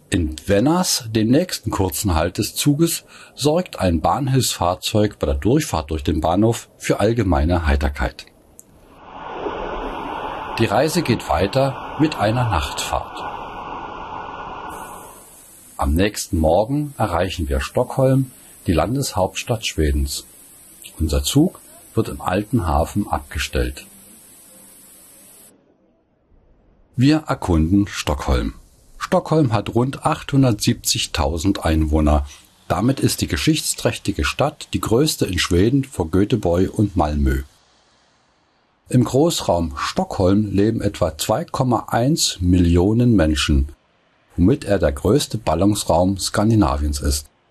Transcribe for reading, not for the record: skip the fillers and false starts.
In Vännäs, dem nächsten kurzen Halt des Zuges, sorgt ein Bahnhilfsfahrzeug bei der Durchfahrt durch den Bahnhof für allgemeine Heiterkeit. Die Reise geht weiter mit einer Nachtfahrt. Am nächsten Morgen erreichen wir Stockholm, die Landeshauptstadt Schwedens. Unser Zug wird im alten Hafen abgestellt. Wir erkunden Stockholm. Stockholm hat rund 870.000 Einwohner. Damit ist die geschichtsträchtige Stadt die größte in Schweden vor Göteborg und Malmö. Im Großraum Stockholm leben etwa 2,1 Millionen Menschen, womit er der größte Ballungsraum Skandinaviens ist.